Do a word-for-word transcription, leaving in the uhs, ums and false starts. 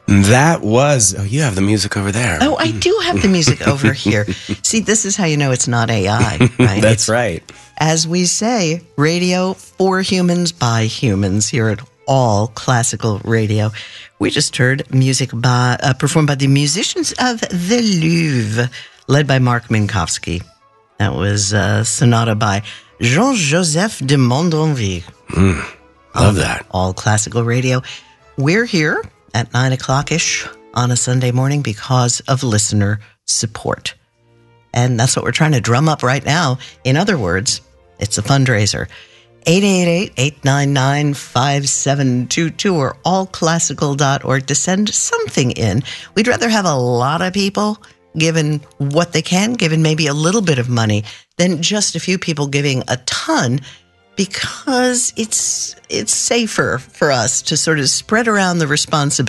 That was, oh, you have the music over there. Oh, I do have the music over here. See, this is how you know it's not A I, right? That's It's, right. as we say, radio for humans by humans here at All Classical Radio. We just heard music by, uh, performed by the musicians of the Louvre, led by Mark Minkowski. That was a sonata by Jean-Joseph de Mondonville. Mm, love that. All Classical Radio. We're here at nine o'clock-ish on a Sunday morning because of listener support. And that's what we're trying to drum up right now. In other words, it's a fundraiser. eight eight eight, eight nine nine, five seven two two or all classical dot org to send something in. We'd rather have a lot of people giving what they can, giving maybe a little bit of money, than just a few people giving a ton, because it's it's safer for us to sort of spread around the responsibility